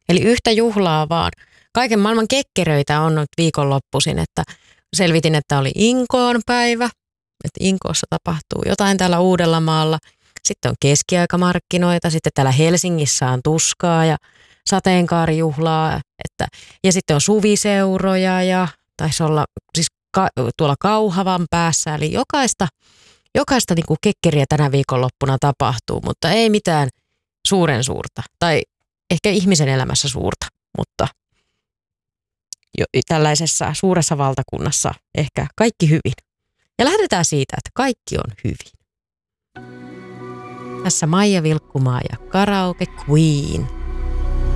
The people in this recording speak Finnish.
Eli yhtä juhlaa vaan. Kaiken maailman kekkeröitä on nyt viikonloppuisin, että selvitin, että oli Inkoon päivä, että Inkoossa tapahtuu jotain täällä Uudellamaalla. Sitten on keskiaikamarkkinoita, sitten täällä Helsingissä on tuskaa ja sateenkaarijuhlaa, ja sitten on suviseuroja ja taisi olla siis tuolla Kauhavan päässä, eli jokaista niin kuin kekkeriä tänä viikonloppuna tapahtuu, mutta ei mitään suuren suurta, tai ehkä ihmisen elämässä suurta, mutta tällaisessa suuressa valtakunnassa ehkä kaikki hyvin. Ja lähdetään siitä, että kaikki on hyvin. Tässä Maija Vilkkumaa ja Karaoke Queen.